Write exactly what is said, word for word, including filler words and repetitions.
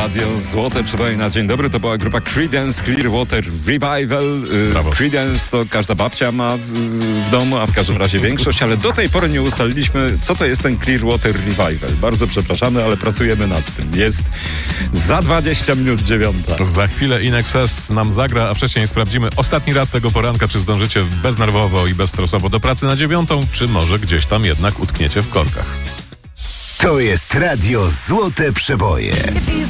Radio Złote Przeboje na dzień dobry. To była grupa Creedence Clearwater Revival. Brawo. Creedence to każda babcia ma w, w domu, a w każdym razie większość, ale do tej pory nie ustaliliśmy, co to jest ten Clearwater Revival. Bardzo przepraszamy, ale pracujemy nad tym. Jest za dwadzieścia minut dziewiąta. Za chwilę Inexes nam zagra, a wcześniej sprawdzimy ostatni raz tego poranka, czy zdążycie beznerwowo i bezstresowo do pracy na dziewiątą, czy może gdzieś tam jednak utkniecie w korkach. To jest Radio Złote Przeboje.